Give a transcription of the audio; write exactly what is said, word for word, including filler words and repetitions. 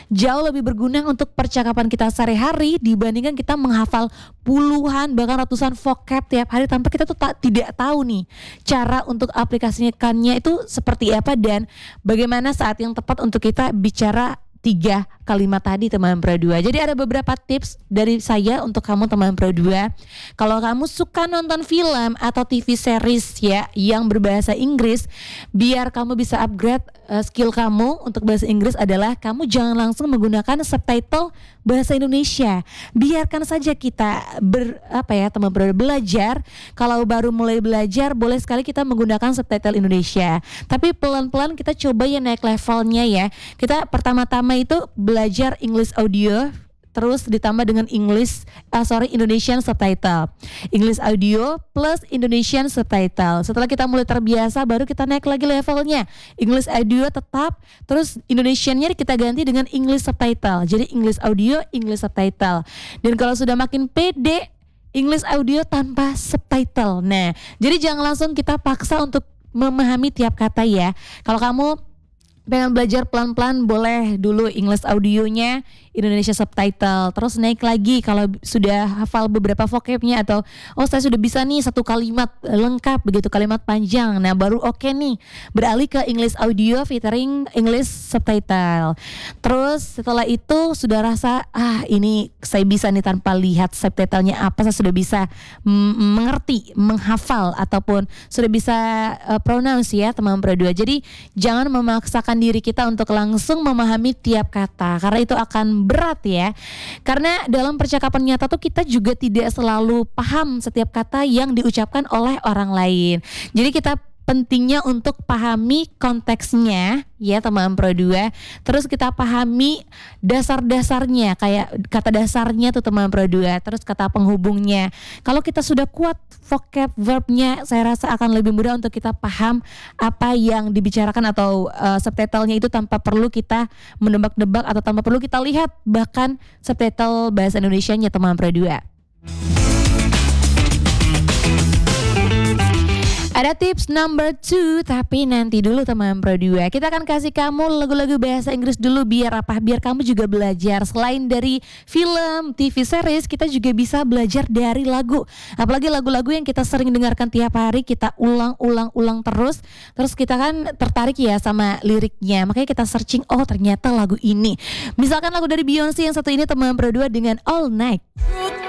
jauh lebih berguna untuk percakapan kita sehari-hari dibandingkan kita menghafal puluhan bahkan ratusan vocab tiap hari tanpa kita tuh tak, tidak tahu nih cara untuk aplikasikannya itu seperti apa dan bagaimana saat yang tepat untuk kita bicara tiga kalimat tadi teman Pro dua. Jadi ada beberapa tips dari saya untuk kamu teman Pro dua. Kalau kamu suka nonton film atau T V series ya yang berbahasa Inggris, biar kamu bisa upgrade uh, skill kamu untuk bahasa Inggris adalah kamu jangan langsung menggunakan subtitle bahasa Indonesia. Biarkan saja kita ber apa ya teman Pro dua belajar. Kalau baru mulai belajar boleh sekali kita menggunakan subtitle Indonesia. Tapi pelan-pelan kita coba ya naik levelnya ya. Kita pertama-tama itu belajar English audio terus ditambah dengan English uh, sorry Indonesian subtitle. English audio plus Indonesian subtitle. Setelah kita mulai terbiasa baru kita naik lagi levelnya. English audio tetap terus Indonesiannya kita ganti dengan English subtitle. Jadi English audio, English subtitle. Dan kalau sudah makin pede English audio tanpa subtitle. Nah, jadi jangan langsung kita paksa untuk memahami tiap kata ya. Kalau kamu pengen belajar pelan-pelan boleh dulu English audionya Indonesia subtitle, terus naik lagi kalau sudah hafal beberapa vocabnya atau oh saya sudah bisa nih satu kalimat lengkap begitu kalimat panjang, nah baru oke okay nih beralih ke English audio featuring English subtitle. Terus setelah itu sudah rasa ah ini saya bisa nih tanpa lihat subtitlenya apa, saya sudah bisa m- mengerti, menghafal ataupun sudah bisa uh, pronounce ya teman Pro dua. Jadi jangan memaksakan diri kita untuk langsung memahami tiap kata karena itu akan berat ya. Karena dalam percakapan nyata tuh kita juga tidak selalu paham setiap kata yang diucapkan oleh orang lain. Jadi kita pentingnya untuk pahami konteksnya ya teman Pro dua. Terus kita pahami dasar-dasarnya kayak kata dasarnya tuh teman Pro dua. Terus kata penghubungnya. Kalau kita sudah kuat vocab verbnya, saya rasa akan lebih mudah untuk kita paham apa yang dibicarakan atau uh, subtitlenya itu tanpa perlu kita menebak-nebak atau tanpa perlu kita lihat bahkan subtitle bahasa Indonesianya teman Pro dua. Ada tips number two, tapi nanti dulu teman Pro dua. Kita akan kasih kamu lagu-lagu bahasa Inggris dulu biar apa? Biar kamu juga belajar. Selain dari film, T V series, kita juga bisa belajar dari lagu. Apalagi lagu-lagu yang kita sering dengarkan tiap hari, kita ulang-ulang-ulang terus. Terus kita kan tertarik ya sama liriknya. Makanya kita searching, oh ternyata lagu ini. Misalkan lagu dari Beyonce yang satu ini teman Pro dua dengan All Night.